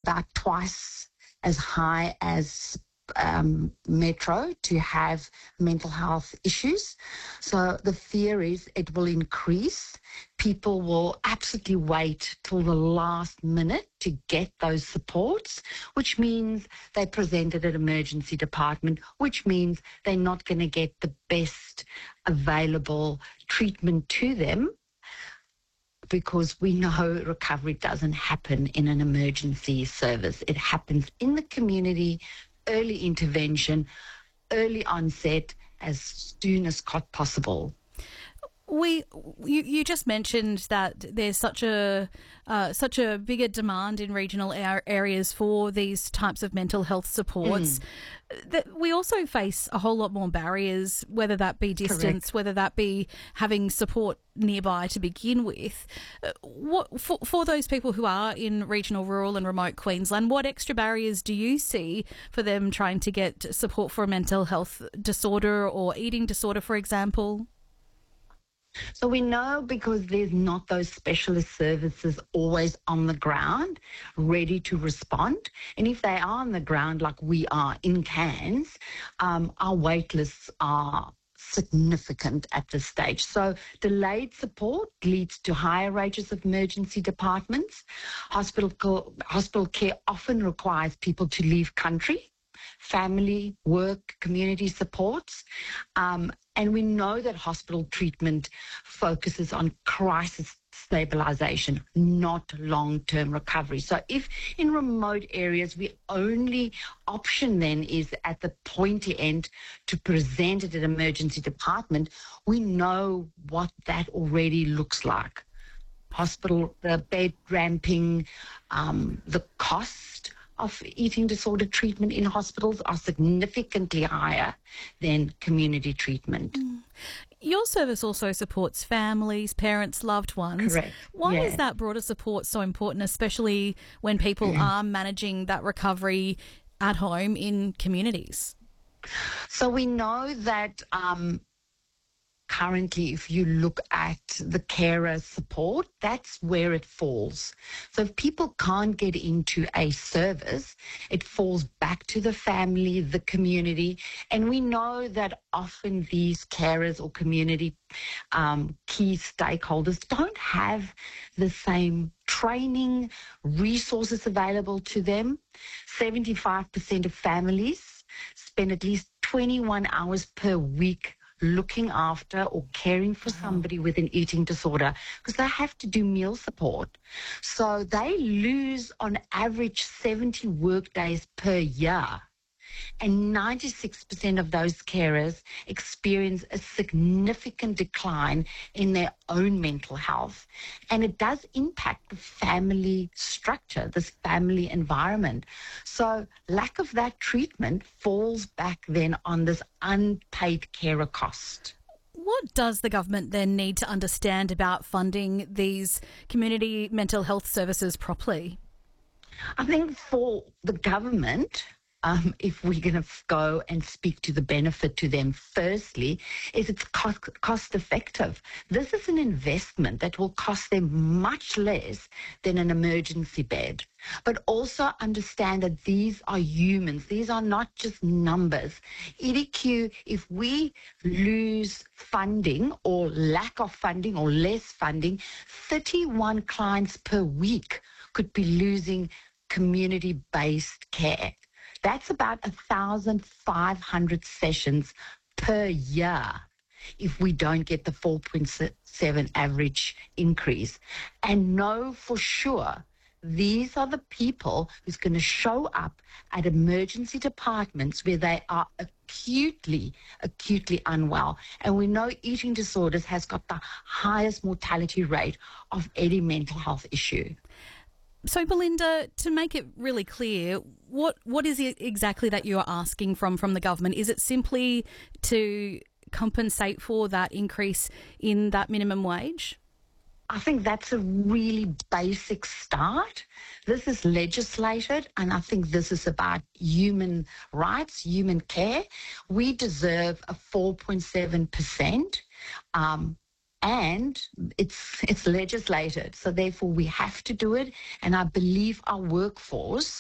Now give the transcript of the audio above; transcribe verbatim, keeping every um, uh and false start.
about twice as high as um, Metro to have mental health issues. So the fear is it will increase. People will absolutely wait till the last minute to get those supports, which means they present at an emergency department, which means they're not going to get the best available treatment to them, because we know recovery doesn't happen in an emergency service. It happens in the community, early intervention, early onset, as soon as possible. We, you, you just mentioned that there's such a uh, such a bigger demand in regional areas for these types of mental health supports. Mm. That we also face a whole lot more barriers, whether that be distance, Correct. Whether that be having support nearby to begin with. What for, for those people who are in regional, rural and remote Queensland, what extra barriers do you see for them trying to get support for a mental health disorder or eating disorder, for example? So we know, because there's not those specialist services always on the ground ready to respond. And if they are on the ground like we are in Cairns, um, our wait lists are significant at this stage. So delayed support leads to higher rates of emergency departments. Hospital, hospital care often requires people to leave country, family, work, community supports. Um, and we know that hospital treatment focuses on crisis stabilization, not long-term recovery. So if in remote areas, the only option then is at the pointy end to present at an emergency department, we know what that already looks like. Hospital, the bed ramping, um, the cost of eating disorder treatment in hospitals are significantly higher than community treatment. Mm. Your service also supports families, parents, loved ones. Correct. Why yeah. is that broader support so important, especially when people are managing that recovery at home in communities? So we know that um, currently, if you look at the carer support, that's where it falls. So if people can't get into a service, it falls back to the family, the community. And we know that often these carers or community um, key stakeholders don't have the same training, resources available to them. seventy-five percent of families spend at least twenty-one hours per week looking after or caring for somebody with an eating disorder, because they have to do meal support. So they lose on average seventy work days per year. And ninety-six percent of those carers experience a significant decline in their own mental health. And it does impact the family structure, this family environment. So lack of that treatment falls back then on this unpaid carer cost. What does the government then need to understand about funding these community mental health services properly? I think for the government, Um, if we're going to go and speak to the benefit to them, firstly, is it's cost, cost effective. This is an investment that will cost them much less than an emergency bed. But also understand that these are humans. These are not just numbers. E D Q, if we lose funding or lack of funding or less funding, thirty-one clients per week could be losing community-based care. That's about one thousand five hundred sessions per year if we don't get the four point seven average increase. And know for sure these are the people who's going to show up at emergency departments where they are acutely, acutely unwell. And we know eating disorders has got the highest mortality rate of any mental health issue. So, Belinda, to make it really clear, what what is it exactly that you're asking from, from the government? Is it simply to compensate for that increase in that minimum wage? I think that's a really basic start. This is legislated, and I think this is about human rights, human care. We deserve a four point seven percent. Um, And it's it's legislated, so therefore we have to do it. And I believe our workforce